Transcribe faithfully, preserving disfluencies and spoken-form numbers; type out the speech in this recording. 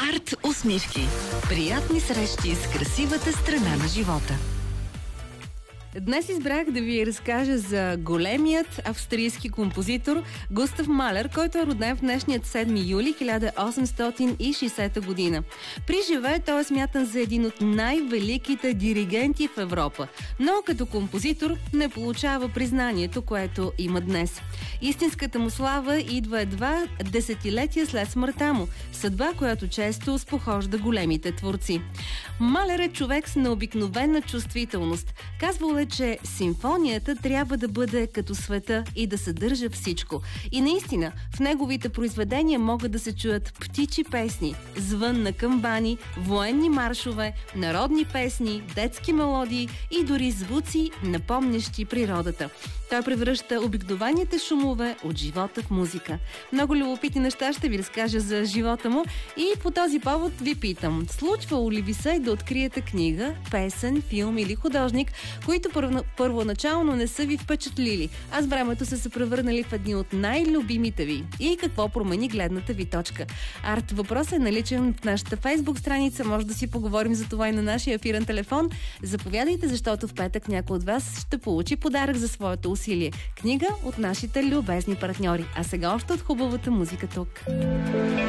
Арт усмивки. Приятни срещи с красивата страна на живота. Днес избрах да ви разкажа за големият австрийски композитор Густав Малер, който е роден в днешният седми юли хиляда осемстотин и шейсета година. При живее той е смятан за един от най-великите диригенти в Европа, но като композитор не получава признанието, което има днес. Истинската му слава идва едва десетилетия след смъртта му, съдба, която често спохожда големите творци. Малер е човек с необикновена чувствителност. Казвал е, че симфонията трябва да бъде като света и да съдържа всичко. И наистина, в неговите произведения могат да се чуят птичи песни, звън на камбани, военни маршове, народни песни, детски мелодии и дори звуци, напомнящи природата. Той превръща обикновените шумове от живота в музика. Много любопитни неща ще ви разкажа за живота му и по този повод ви питам: случвало ли ви се да откриете книга, песен, филм или художник, които първо, първоначално не са ви впечатлили, а с времето са се превърнали в едни от най-любимите ви? И какво промени гледната ви точка? Арт въпрос е наличен в нашата фейсбук страница. Може да си поговорим за това и на нашия ефирен телефон. Заповядайте, защото в петък някой от вас ще получи подарък за своето усилие. Книга от нашите любезни партньори. А сега още от хубавата музика тук.